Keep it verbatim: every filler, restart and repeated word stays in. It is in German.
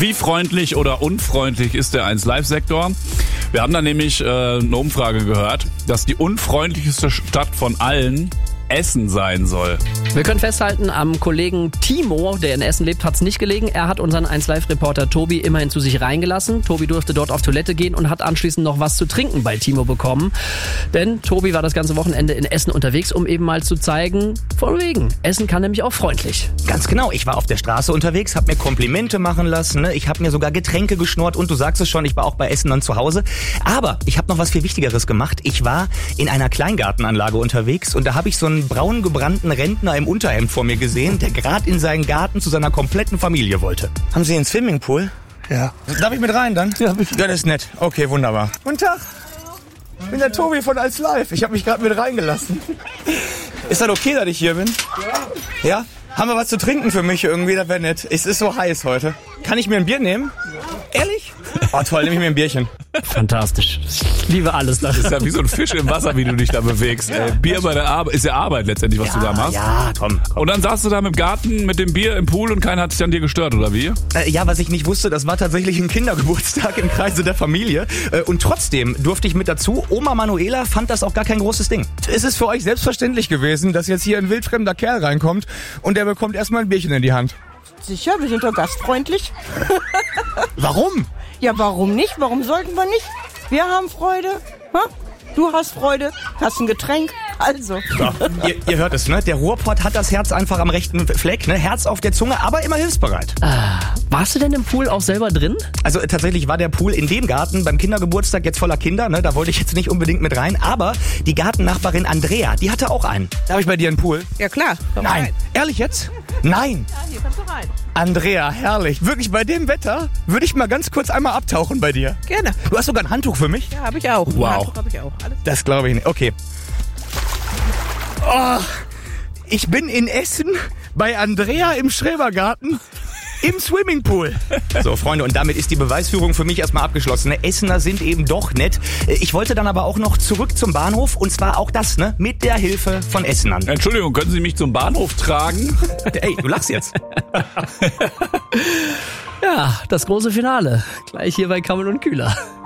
Wie freundlich oder unfreundlich ist der eins Live Sektor? Wir haben da nämlich äh, eine Umfrage gehört, dass die unfreundlichste Stadt von allen Essen sein soll. Wir können festhalten, am Kollegen Timo, der in Essen lebt, hat es nicht gelegen. Er hat unseren eins Live-Reporter Tobi immerhin zu sich reingelassen. Tobi durfte dort auf Toilette gehen und hat anschließend noch was zu trinken bei Timo bekommen. Denn Tobi war das ganze Wochenende in Essen unterwegs, um eben mal zu zeigen, von wegen, Essen kann nämlich auch freundlich. Ganz genau, ich war auf der Straße unterwegs, habe mir Komplimente machen lassen, ne? Ich habe mir sogar Getränke geschnurrt und du sagst es schon, ich war auch bei Essen dann zu Hause. Aber ich habe noch was viel Wichtigeres gemacht. Ich war in einer Kleingartenanlage unterwegs und da habe ich so einen braun gebrannten Rentner im Unterhemd vor mir gesehen, der gerade in seinen Garten zu seiner kompletten Familie wollte. Haben Sie einen Swimmingpool? Ja. Darf ich mit rein dann? Ja, bitte. Ja, das ist nett. Okay, wunderbar. Guten Tag. Ich bin der Tobi von eins Live. Ich habe mich gerade mit reingelassen. Ist das okay, dass ich hier bin? Ja. Ja? Haben wir was zu trinken für mich irgendwie? Das wäre nett. Es ist so heiß heute. Kann ich mir ein Bier nehmen? Ja. Ehrlich? Oh toll, nehme ich mir ein Bierchen. Fantastisch. Ich liebe alles da. Das ist ja wie so ein Fisch im Wasser, wie du dich da bewegst. Ja, äh, Bier bei der Arbeit ist ja Arbeit letztendlich, was ja, du da machst. Ja, komm, komm. Und dann saßt du da im Garten mit dem Bier im Pool und keiner hat sich an dir gestört, oder wie? Äh, ja, was ich nicht wusste, das war tatsächlich ein Kindergeburtstag im Kreise der Familie. Äh, und trotzdem durfte ich mit dazu. Oma Manuela fand das auch gar kein großes Ding. Es ist für euch selbstverständlich gewesen, dass jetzt hier ein wildfremder Kerl reinkommt und der bekommt erstmal ein Bierchen in die Hand. Sicher, wir sind doch gastfreundlich. Warum? Ja, warum nicht? Warum sollten wir nicht? Wir haben Freude. Ha? Du hast Freude, hast ein Getränk. Also. So, ihr, ihr hört es, ne? Der Ruhrpott hat das Herz einfach am rechten Fleck, ne? Herz auf der Zunge, aber immer hilfsbereit. Ah, warst du denn im Pool auch selber drin? Also äh, tatsächlich war der Pool in dem Garten beim Kindergeburtstag jetzt voller Kinder, ne? Da wollte ich jetzt nicht unbedingt mit rein, aber die Gartennachbarin Andrea, die hatte auch einen. Darf ich bei dir einen Pool? Ja klar. Komm Nein. rein. Ehrlich jetzt? Nein. Ja, hier kannst du rein. Andrea, herrlich. Wirklich, bei dem Wetter würde ich mal ganz kurz einmal abtauchen bei dir. Gerne. Du hast sogar ein Handtuch für mich? Ja, habe ich auch. Wow. Ein Handtuch habe ich auch. Alles. Das glaube ich nicht. Okay. Oh, ich bin in Essen bei Andrea im Schrebergarten im Swimmingpool. So, Freunde, und damit ist die Beweisführung für mich erstmal abgeschlossen. Ne? Essener sind eben doch nett. Ich wollte dann aber auch noch zurück zum Bahnhof und zwar auch das, ne, mit der Hilfe von Essenern. Entschuldigung, können Sie mich zum Bahnhof tragen? Ey, du lachst jetzt. Ja, das große Finale. Gleich hier bei Kammel und Kühler.